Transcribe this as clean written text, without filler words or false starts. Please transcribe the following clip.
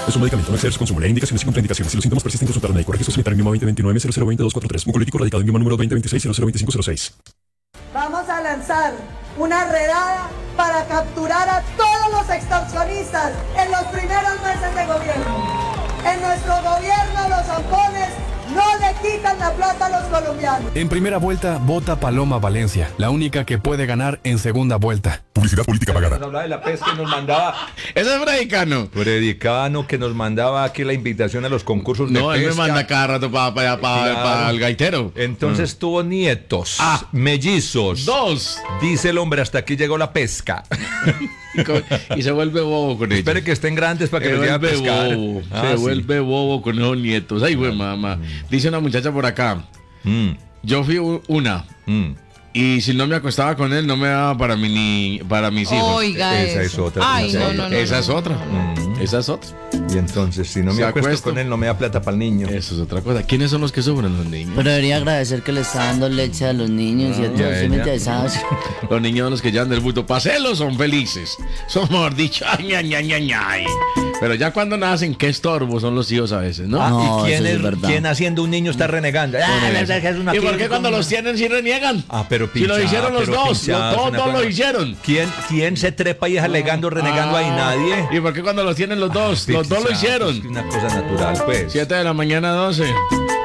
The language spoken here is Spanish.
Es un medicamento, no exceder su consumo. Leer indicaciones y contraindicaciones. Si los síntomas persisten, consultar al médico. Registro sanitario en Bioma 2029-0020-243. Oncolítico radicado en Bioma número 2026-002506. Vamos a lanzar una redada para capturar a todos los extorsionistas en los primeros meses de gobierno. En nuestro gobierno los zampones no le quitan la plata a los colombianos. En primera vuelta, vota Paloma Valencia, la única que puede ganar en segunda vuelta. Publicidad política pagada. Nos hablaba de la pesca y nos mandaba. Ese es Predicano. Predicano que nos mandaba aquí la invitación a los concursos de No, pesca. él me manda cada rato para el gaitero. Entonces tuvo nietos, mellizos. 2. Dice el hombre, hasta aquí llegó la pesca. Y se vuelve bobo con ellos. Espere que estén grandes para que Se les lleve a vuelve pescar. bobo. Ah, Se sí. vuelve bobo con esos nietos. Ay, güey, mamá. Dice una muchacha por acá. Yo fui una. Y si no me acostaba con él, no me daba para mí ni para mis hijos. Oiga, Esa es eso. otra. Ay, no. Esa es otra. Esa es otra. Y entonces, si no me Se acuesto acuesta. con él, no me da plata para el niño. Eso es otra cosa. ¿Quiénes son los que sufren los niños? Pero debería agradecer que le está dando leche a los niños y a todos. ¿Sí me entiendes? Los niños son los que llevan del bulto paselo son felices. Son, mejor dicho, ay, ay, ay, ay, ay. Pero ya cuando nacen, qué estorbo son los hijos a veces, ¿no? No, ¿y quién, eso es verdad. quién haciendo un niño está renegando? ¿Y por qué cuando los tienen sí reniegan? Pero si lo hicieron los dos, todos lo hicieron. ¿Quién se trepa y es alegando, renegando ahí? Nadie. ¿Y por qué cuando los tienen los dos? Los dos lo hicieron. Es una cosa natural, pues. 7 de la mañana, 12.